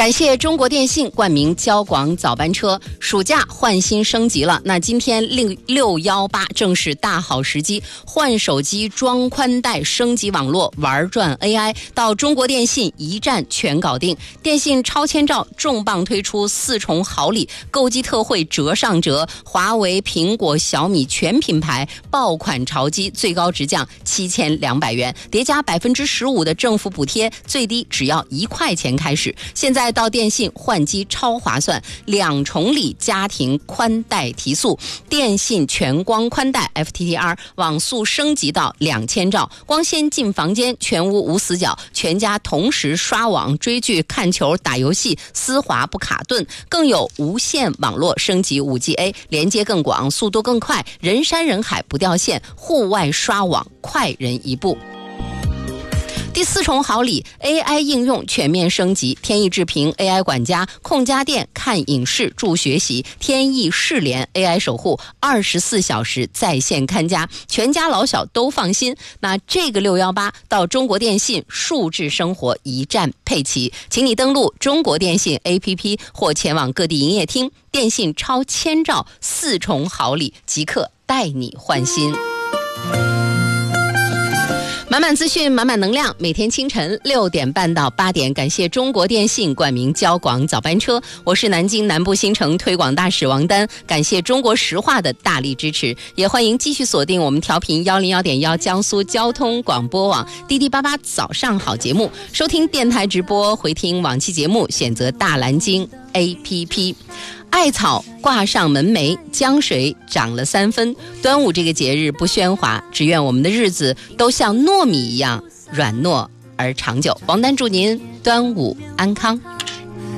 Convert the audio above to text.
感谢中国电信冠名交广早班车，暑假换新升级了。那今天618正是大好时机，换手机、装宽带、升级网络、玩转 AI， 到中国电信一站全搞定。电信超千兆重磅推出4重好礼，购机特惠折上折，华为、苹果、小米全品牌爆款潮机最高直降7200元，叠加15%的政府补贴，最低只要1块钱开始。现在到电信换机超划算，2重礼家庭宽带提速，电信全光宽带 FTTR 网速升级到2000兆，光纤进房间全屋无死角，全家同时刷网、追剧、看球、打游戏，丝滑不卡顿，更有无线网络升级 5G-A， 连接更广，速度更快，人山人海不掉线，户外刷网快人一步。第4重好礼 ，AI 应用全面升级，天翼智屏 AI 管家控家电、看影视、助学习，天翼视联 AI 守护，24小时在线看家，全家老小都放心。那这个618到中国电信数字生活一站配齐，请你登录中国电信 APP 或前往各地营业厅，电信超千兆4重好礼，即刻带你换新。满满资讯，满满能量，每天清晨6点半到8点，感谢中国电信冠名交广早班车，我是南京南部新城推广大使王丹，感谢中国石化的大力支持，也欢迎继续锁定我们调频101.1江苏交通广播网滴滴88早上好节目，收听电台直播，回听往期节目，选择大蓝鲸 APP。艾草挂上门楣，江水涨了3分。端午这个节日不喧哗，只愿我们的日子都像糯米一样软糯而长久。王丹祝您端午安康。